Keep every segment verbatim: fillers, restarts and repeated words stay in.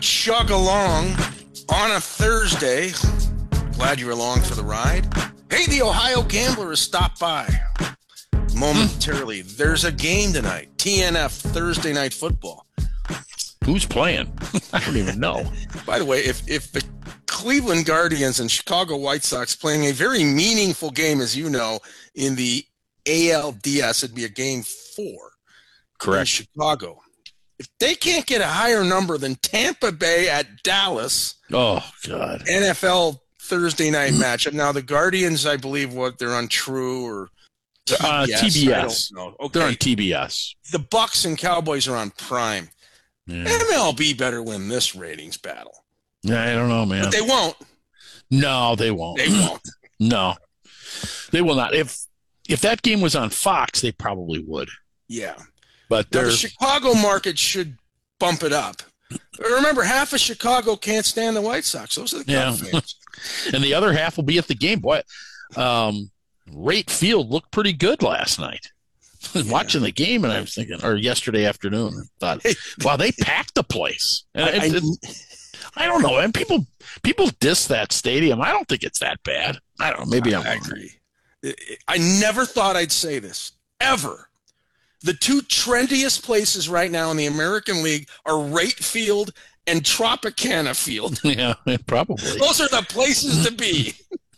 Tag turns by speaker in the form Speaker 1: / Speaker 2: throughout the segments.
Speaker 1: chug along on a Thursday. Glad you're along for the ride. Hey, the Ohio Gambler has stopped by momentarily. There's a game tonight. T N F, Thursday Night Football.
Speaker 2: Who's playing? I don't even know.
Speaker 1: By the way, if if the Cleveland Guardians and Chicago White Sox playing a very meaningful game, as you know, in the A L D S, it'd be a game four.
Speaker 2: Correct.
Speaker 1: In Chicago. If they can't get a higher number than Tampa Bay at Dallas,
Speaker 2: oh God,
Speaker 1: N F L Thursday night matchup. Now the Guardians, I believe, what they're on True or T B S.
Speaker 2: Uh, T B S.
Speaker 1: I don't know. Okay.
Speaker 2: They're on T B S.
Speaker 1: The Bucks and Cowboys are on Prime.
Speaker 2: Yeah.
Speaker 1: M L B better win this ratings battle.
Speaker 2: Yeah, I don't know, man.
Speaker 1: But they won't.
Speaker 2: No, they won't.
Speaker 1: They won't.
Speaker 2: No, they will not. If if that game was on Fox, they probably would.
Speaker 1: Yeah.
Speaker 2: But
Speaker 1: now, the Chicago market should bump it up. But remember, half of Chicago can't stand the White Sox. Those are the
Speaker 2: yeah.
Speaker 1: fans.
Speaker 2: And the other half will be at the game. Boy, um, Rate Field looked pretty good last night. I was yeah. watching the game, and I was thinking, or yesterday afternoon, I thought, wow, they packed the place. And
Speaker 1: I,
Speaker 2: it, it, I don't know. And people people diss that stadium. I don't think it's that bad. I don't know. Maybe I'm
Speaker 1: I agree. I never thought I'd say this, ever. The two trendiest places right now in the American League are Rate Field and Tropicana Field.
Speaker 2: Yeah, probably.
Speaker 1: Those are the places to be.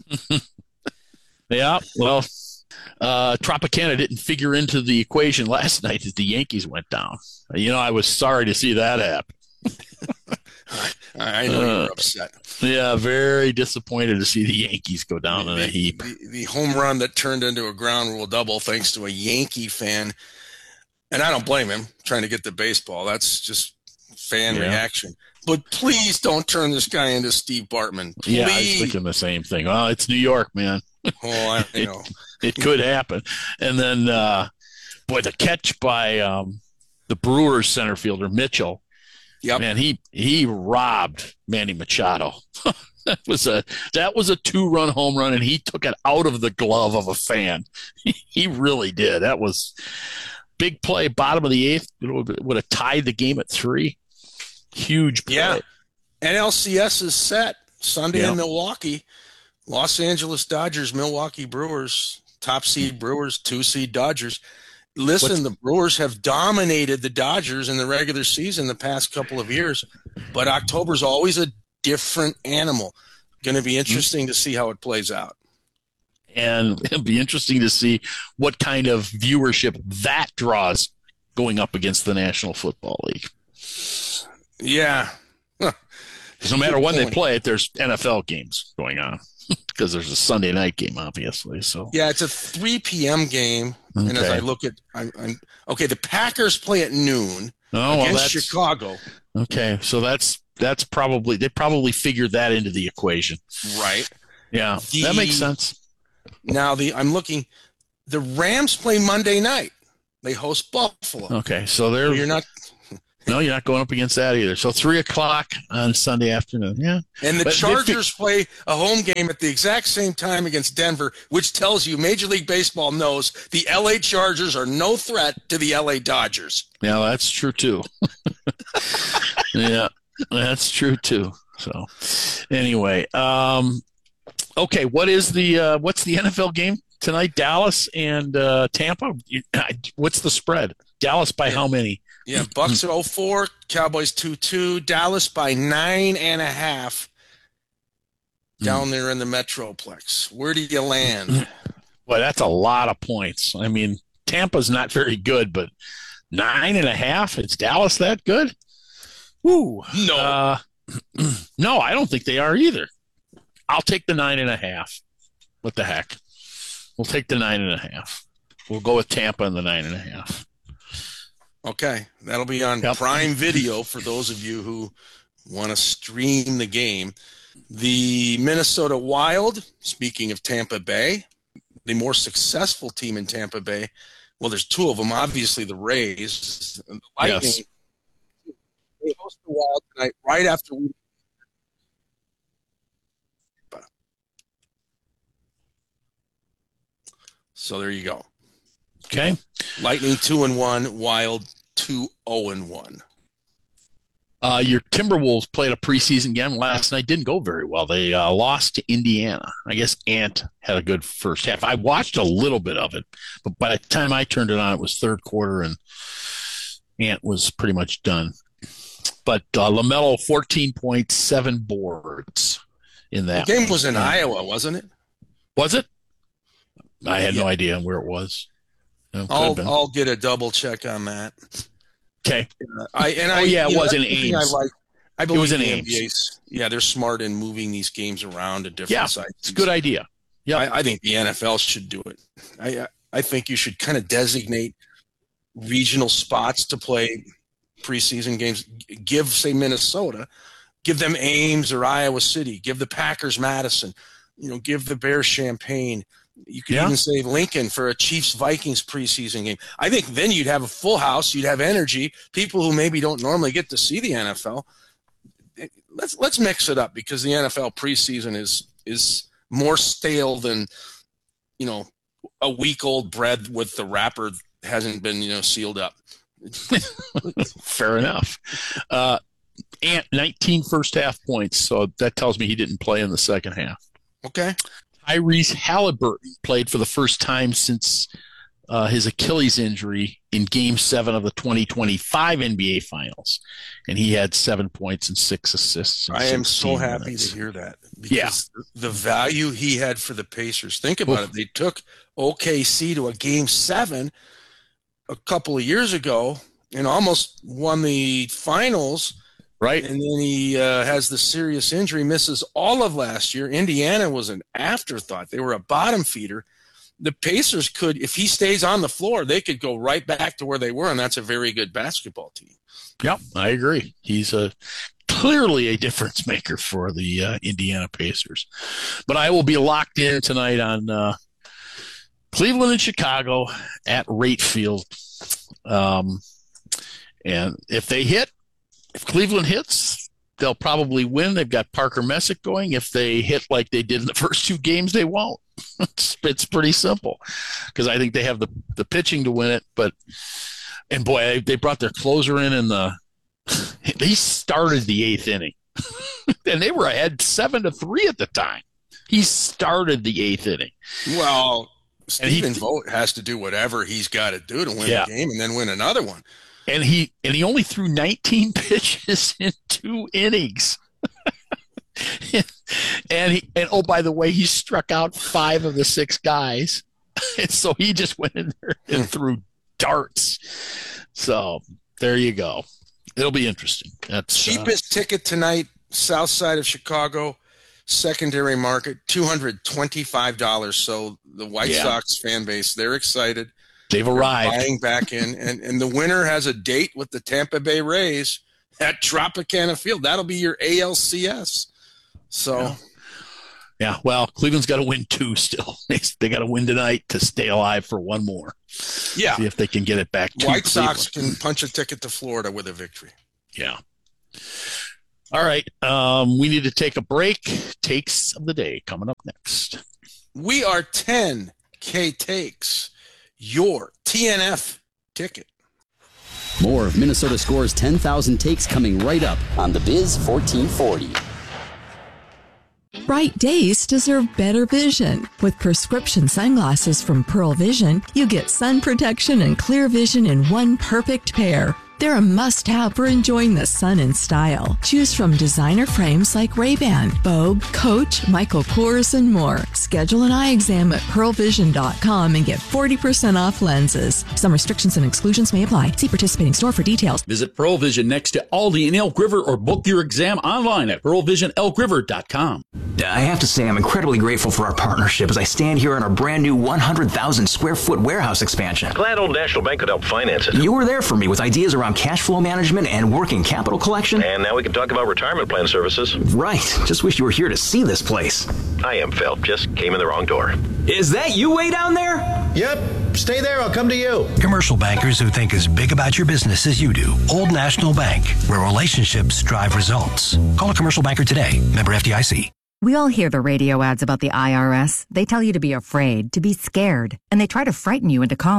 Speaker 2: Yeah, well, uh, Tropicana didn't figure into the equation last night as the Yankees went down. You know, I was sorry to see that happen.
Speaker 1: I know uh, you're upset.
Speaker 2: Yeah, very disappointed to see the Yankees go down
Speaker 1: the,
Speaker 2: in a heap.
Speaker 1: The, the home run that turned into a ground rule double thanks to a Yankee fan. And I don't blame him trying to get the baseball. That's just fan yeah. reaction. But please don't turn this guy into Steve Bartman. Please.
Speaker 2: Yeah, I was thinking the same thing. Well, it's New York, man.
Speaker 1: Oh, I know.
Speaker 2: it, it could happen. And then, uh, boy, the catch by um, the Brewers center fielder, Mitchell.
Speaker 1: Yep.
Speaker 2: Man, he he robbed Manny Machado. that was a that was a two-run home run, and he took it out of the glove of a fan. He really did. That was big play, bottom of the eighth. Would have tied the game at three. Huge play.
Speaker 1: Yeah. N L C S is set Sunday
Speaker 2: yeah.
Speaker 1: in Milwaukee. Los Angeles Dodgers, Milwaukee Brewers, top seed Brewers, two seed Dodgers. Listen, What's, the Brewers have dominated the Dodgers in the regular season the past couple of years, but October's always a different animal. Going to be interesting to see how it plays out.
Speaker 2: And it'll be interesting to see what kind of viewership that draws going up against the National Football League.
Speaker 1: Yeah.
Speaker 2: Because no matter when they play it, there's N F L games going on. Because there's a Sunday night game, obviously. So
Speaker 1: yeah, it's a three p.m. game. Okay. And as I look at, I'm, I'm okay. The Packers play at noon
Speaker 2: oh,
Speaker 1: against
Speaker 2: well, that's,
Speaker 1: Chicago.
Speaker 2: Okay, so that's that's probably they probably figured that into the equation,
Speaker 1: right?
Speaker 2: Yeah,
Speaker 1: the,
Speaker 2: that makes sense.
Speaker 1: Now the I'm looking. The Rams play Monday night. They host Buffalo.
Speaker 2: Okay, so they're
Speaker 1: so you're not.
Speaker 2: No, you're not going up against that either. So three o'clock on Sunday afternoon. Yeah.
Speaker 1: And the
Speaker 2: but
Speaker 1: Chargers fi- play a home game at the exact same time against Denver, which tells you Major League Baseball knows the L A Chargers are no threat to the L A Dodgers.
Speaker 2: Yeah, that's true too. Yeah, that's true too. So anyway, um, okay, what is the uh, what's the N F L game tonight? Dallas and uh, Tampa. What's the spread? Dallas by
Speaker 1: yeah.
Speaker 2: how many?
Speaker 1: Yeah, Bucks at oh four, Cowboys two two, Dallas by nine and a half down there in the Metroplex. Where do you land?
Speaker 2: Well, that's a lot of points. I mean, Tampa's not very good, but nine and a half? It's Dallas that good? Woo.
Speaker 1: No.
Speaker 2: Uh, no, I don't think they are either. I'll take the nine and a half. What the heck? We'll take the nine and a half. We'll go with Tampa and the nine and a half.
Speaker 1: Okay, that'll be on yep. Prime Video for those of you who want to stream the game. The Minnesota Wild, speaking of Tampa Bay, the more successful team in Tampa Bay, well, there's two of them, obviously the Rays. The Lightning, yes. They host the Wild tonight right after we So there you go.
Speaker 2: Okay.
Speaker 1: Lightning two and one, Wild two zero and one.
Speaker 2: Uh, your Timberwolves played a preseason game last night. Didn't go very well. They uh, lost to Indiana. I guess Ant had a good first half. I watched a little bit of it, but by the time I turned it on, it was third quarter, and Ant was pretty much done. But uh, LaMelo, fourteen point seven boards in that.
Speaker 1: The game was in
Speaker 2: uh,
Speaker 1: Iowa, wasn't it?
Speaker 2: Was it? I had
Speaker 1: yeah.
Speaker 2: no idea where it was. No,
Speaker 1: I'll, I'll get a double check on that.
Speaker 2: Okay.
Speaker 1: Uh, I and
Speaker 2: oh,
Speaker 1: I
Speaker 2: yeah, it
Speaker 1: know,
Speaker 2: was in Ames.
Speaker 1: I like. I believe
Speaker 2: it was in
Speaker 1: the
Speaker 2: Ames.
Speaker 1: N B A's, yeah, they're smart in moving these games around to different
Speaker 2: yeah,
Speaker 1: sites.
Speaker 2: It's a good idea. Yeah,
Speaker 1: I, I think the N F L should do it. I I think you should kind of designate regional spots to play preseason games. Give, say, Minnesota, give them Ames or Iowa City. Give the Packers Madison. You know, give the Bears Champaign. You could yeah. even say Lincoln for a Chiefs-Vikings preseason game. I think then you'd have a full house. You'd have energy. People who maybe don't normally get to see the N F L. Let's let's mix it up because the N F L preseason is is more stale than, you know, a week-old bread with the wrapper hasn't been, you know, sealed up.
Speaker 2: Fair enough. Uh, Ant, nineteen first half points, so that tells me he didn't play in the second half.
Speaker 1: Okay.
Speaker 2: Tyrese Halliburton played for the first time since uh, his Achilles injury in Game seven of the twenty twenty-five N B A Finals, and he had seven points and six assists.
Speaker 1: I am so happy minutes. to hear that because
Speaker 2: yeah.
Speaker 1: the value he had for the Pacers. Think about Oof. it. They took O K C to a Game seven a couple of years ago and almost won the finals.
Speaker 2: Right.
Speaker 1: And then he uh, has the serious injury, misses all of last year. Indiana was an afterthought. They were a bottom feeder. The Pacers could, if he stays on the floor, they could go right back to where they were, and that's a very good basketball team.
Speaker 2: Yep, I agree. He's a clearly a difference maker for the uh, Indiana Pacers. But I will be locked in tonight on uh, Cleveland and Chicago at Rate Field. Um, and if they hit, If Cleveland hits, they'll probably win. They've got Parker Messick going. If they hit like they did in the first two games, they won't. it's, it's pretty simple because I think they have the, the pitching to win it. But and boy, they brought their closer in, and the he started the eighth inning, and they were ahead seven to three at the time. He started the eighth inning.
Speaker 1: Well, Stephen Vogt has to do whatever he's got to do to win yeah. the game and then win another one.
Speaker 2: And he and he only threw nineteen pitches in two innings. and he and oh, by the way, he struck out five of the six guys. And so he just went in there and threw darts. So there you go. It'll be interesting. That's
Speaker 1: cheapest uh, ticket tonight, south side of Chicago, secondary market, two hundred twenty-five dollars. So the White yeah. Sox fan base, they're excited.
Speaker 2: They've arrived.
Speaker 1: They're buying back in, and, and the winner has a date with the Tampa Bay Rays at Tropicana Field. That'll be your A L C S. So,
Speaker 2: yeah, yeah well, Cleveland's got to win two still. They, they got to win tonight to stay alive for one more.
Speaker 1: Yeah.
Speaker 2: See if they can get it back to
Speaker 1: White
Speaker 2: Cleveland.
Speaker 1: Sox can punch a ticket to Florida with a victory.
Speaker 2: Yeah. All right. Um, we need to take a break. Takes of the day coming up next.
Speaker 1: We are ten K Takes. Your T N F ticket.
Speaker 3: More of Minnesota Score's ten thousand takes coming right up on the Biz fourteen forty.
Speaker 4: Bright days deserve better vision. With prescription sunglasses from Pearl Vision, you get sun protection and clear vision in one perfect pair. They're a must-have for enjoying the sun in style. Choose from designer frames like Ray-Ban, Vogue, Coach, Michael Kors, and more. Schedule an eye exam at pearl vision dot com and get forty percent off lenses. Some restrictions and exclusions may apply. See participating store for details.
Speaker 5: Visit Pearl Vision next to Aldi in Elk River or book your exam online at pearl vision elk river dot com.
Speaker 6: I have to say I'm incredibly grateful for our partnership as I stand here in our brand new one hundred thousand square foot warehouse expansion.
Speaker 7: Glad Old National Bank could help finance it.
Speaker 6: You were there for me with ideas around cash flow management and working capital collection.
Speaker 7: And now we can talk about retirement plan services.
Speaker 6: Right. Just wish you were here to see this place.
Speaker 7: I am, Phil. Just came in the wrong door.
Speaker 6: Is that you way down there?
Speaker 8: Yep. Stay there. I'll come to you.
Speaker 9: Commercial bankers who think as big about your business as you do. Old National Bank, where relationships drive results. Call a commercial banker today. Member F D I C.
Speaker 10: We all hear the radio ads about the I R S. They tell you to be afraid, to be scared, and they try to frighten you into calling.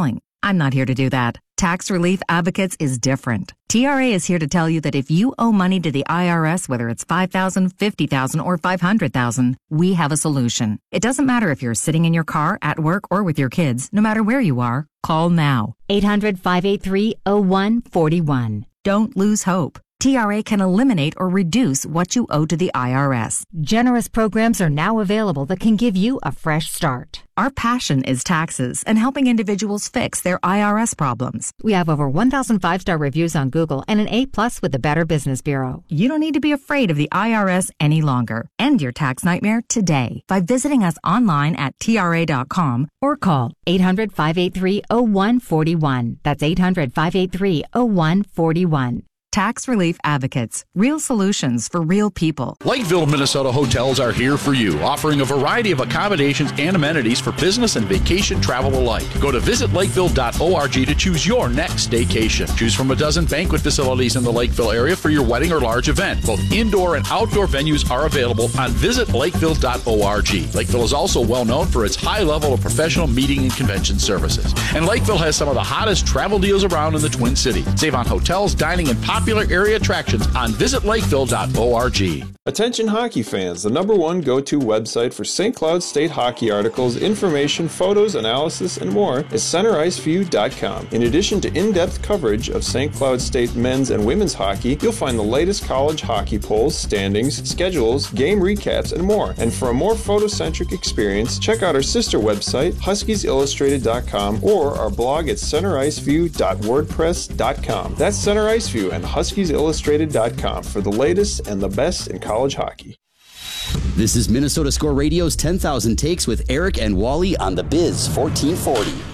Speaker 10: I'm not here to do that. Tax Relief Advocates is different. T R A is here to tell you that if you owe money to the I R S, whether it's five thousand dollars, fifty thousand dollars, or five hundred thousand dollars, we have a solution. It doesn't matter if you're sitting in your car, at work, or with your kids. No matter where you are, call now.
Speaker 11: eight hundred, five eight three, oh one four one.
Speaker 10: Don't lose hope. T R A can eliminate or reduce what you owe to the I R S.
Speaker 11: Generous programs are now available that can give you a fresh start.
Speaker 10: Our passion is taxes and helping individuals fix their I R S problems.
Speaker 11: We have over one thousand five-star reviews on Google and an A plus with the Better Business Bureau.
Speaker 10: You don't need to be afraid of the I R S any longer. End your tax nightmare today by visiting us online at T R A dot com or call
Speaker 11: eight hundred, five eight three, oh one four one. That's eight hundred, five eight three, oh one four one.
Speaker 10: Tax Relief Advocates. Real solutions for real people.
Speaker 5: Lakeville, Minnesota hotels are here for you, offering a variety of accommodations and amenities for business and vacation travel alike. Go to visit lakeville dot org to choose your next staycation. Choose from a dozen banquet facilities in the Lakeville area for your wedding or large event. Both indoor and outdoor venues are available on visit lakeville dot org. Lakeville is also well known for its high level of professional meeting and convention services. And Lakeville has some of the hottest travel deals around in the Twin Cities. Save on hotels, dining, and popular area attractions on visit lakeville dot org.
Speaker 12: Attention hockey fans, the number one go-to website for Saint Cloud State hockey articles, information, photos, analysis, and more is center ice view dot com. In addition to in-depth coverage of Saint Cloud State men's and women's hockey, you'll find the latest college hockey polls, standings, schedules, game recaps, and more. And for a more photocentric experience, check out our sister website, huskies illustrated dot com, or our blog at center ice view dot wordpress dot com. That's Center Iceview and huskies illustrated dot com for the latest and the best in college hockey.
Speaker 3: This is Minnesota Score Radio's ten thousand Takes with Eric and Wally on the Biz fourteen forty.